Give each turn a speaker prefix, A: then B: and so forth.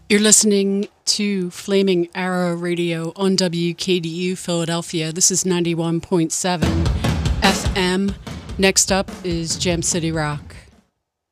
A: You're listening to Flaming Arrow Radio on WKDU Philadelphia. This is 91.7 FM. Next up is Jam City Rock.